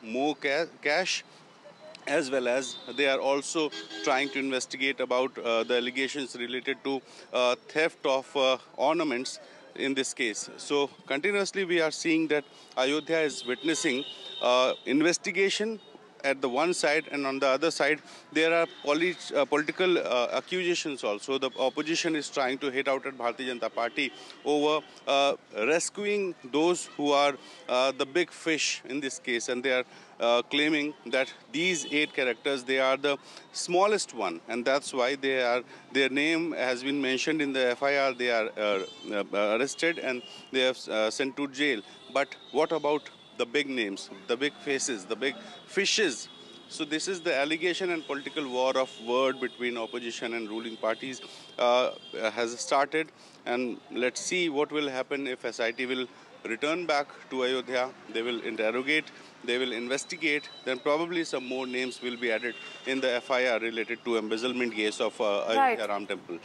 more cash, as well as they are also trying to investigate about the allegations related to theft of ornaments in this case. So continuously we are seeing that Ayodhya is witnessing investigation at the one side, and on the other side there are political accusations also. The opposition is trying to hit out at Bharatiya Janata Party over rescuing those who are the big fish in this case, and they are claiming that these 8 characters, they are the smallest one, and that's why their name has been mentioned in the FIR. They are arrested and they have sent to jail. But what about the big names, the big faces, the big fishes? So this is the allegation, and political war of word between opposition and ruling parties has started. And let's see what will happen if SIT will return back to Ayodhya. They will interrogate, they will investigate, then probably some more names will be added in the FIR related to embezzlement case of Ayodhya Ram Temple.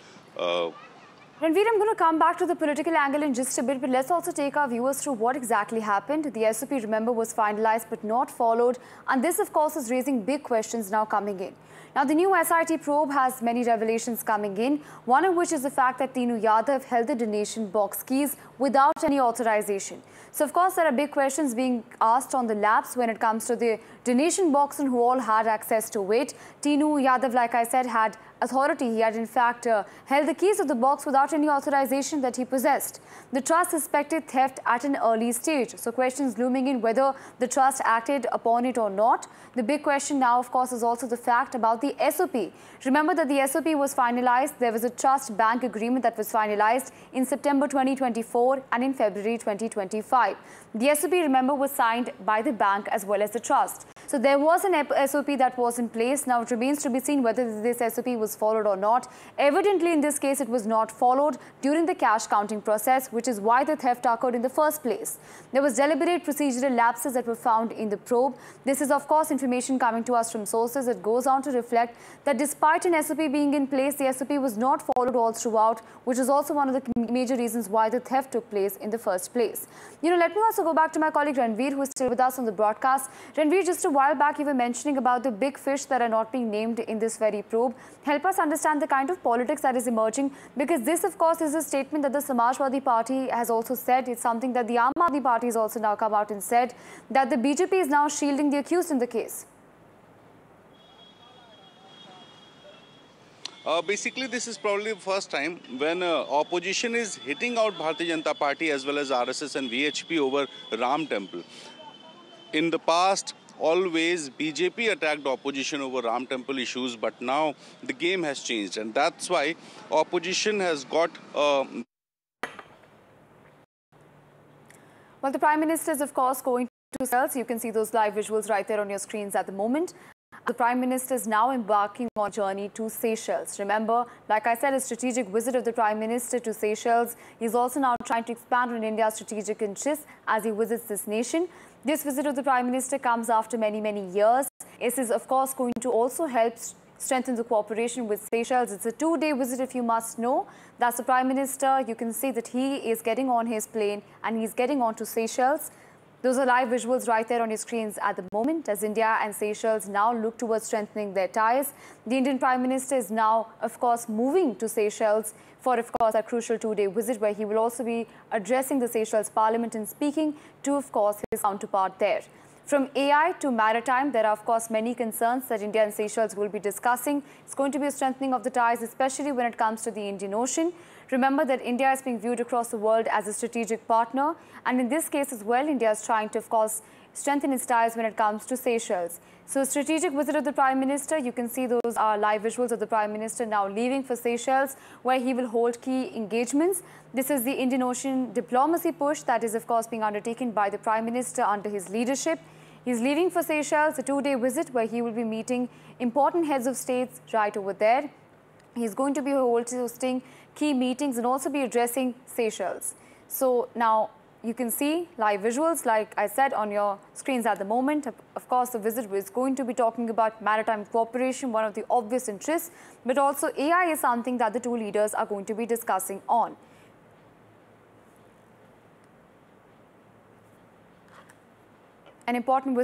Ranveer, I'm going to come back to the political angle in just a bit, but let's also take our viewers through what exactly happened. The SOP, remember, was finalized but not followed, and this, of course, is raising big questions now coming in. Now, the new SIT probe has many revelations coming in, one of which is the fact that Tinu Yadav held the donation box keys without any authorization. So, of course, there are big questions being asked on the lapse when it comes to the donation box and who all had access to it. Tinu Yadav, like I said, had authority. He had in fact held the keys of the box without any authorization that he possessed. The trust suspected theft at an early stage. So questions looming in whether the trust acted upon it or not. The big question now, of course, is also the fact about the SOP. Remember that the SOP was finalized. There was a trust bank agreement that was finalized in September 2024 and in February 2025. The SOP, remember, was signed by the bank as well as the trust. So there was an SOP that was in place. Now it remains to be seen whether this SOP was followed or not. Evidently, in this case, it was not followed during the cash counting process, which is why the theft occurred in the first place. There was deliberate procedural lapses that were found in the probe. This is, of course, information coming to us from sources that goes on to reflect that despite an SOP being in place, the SOP was not followed all throughout, which is also one of the major reasons why the theft took place in the first place. Let me also go back to my colleague Ranveer, who is still with us on the broadcast. Ranveer, just a while back, you were mentioning about the big fish that are not being named in this very probe. Help us understand the kind of politics that is emerging, because this, of course, is a statement that the Samajwadi Party has also said. It's something that the Aam Aadmi Party has also now come out and said, that the BJP is now shielding the accused in the case. Basically, this is probably the first time when opposition is hitting out Bharatiya Janata Party as well as RSS and VHP over Ram Temple. In the past, always BJP attacked opposition over Ram Temple issues, but now the game has changed, and that's why opposition has got... Well, the Prime Minister is, of course, going to Seychelles. You can see those live visuals right there on your screens at the moment. The Prime Minister is now embarking on a journey to Seychelles. Remember, like I said, a strategic visit of the Prime Minister to Seychelles. He's also now trying to expand on India's strategic interests as he visits this nation. This visit of the Prime Minister comes after many, many years. This is, of course, going to also help strengthen the cooperation with Seychelles. It's a 2-day visit, if you must know. That's the Prime Minister. You can see that he is getting on his plane and he's getting on to Seychelles. Those are live visuals right there on your screens at the moment as India and Seychelles now look towards strengthening their ties. The Indian Prime Minister is now, of course, moving to Seychelles for, of course, a crucial 2-day visit where he will also be addressing the Seychelles Parliament and speaking to, of course, his counterpart there. From AI to maritime, there are, of course, many concerns that India and Seychelles will be discussing. It's going to be a strengthening of the ties, especially when it comes to the Indian Ocean. Remember that India is being viewed across the world as a strategic partner. And in this case as well, India is trying to, of course, strengthen its ties when it comes to Seychelles. So, strategic visit of the Prime Minister. You can see those are live visuals of the Prime Minister now leaving for Seychelles, where he will hold key engagements. This is the Indian Ocean diplomacy push that is, of course, being undertaken by the Prime Minister under his leadership. He's leaving for Seychelles, a 2-day visit where he will be meeting important heads of states right over there. He's going to be hosting key meetings and also be addressing Seychelles. So now you can see live visuals, like I said, on your screens at the moment. Of course, the visit is going to be talking about maritime cooperation, one of the obvious interests, but also AI is something that the two leaders are going to be discussing on. An important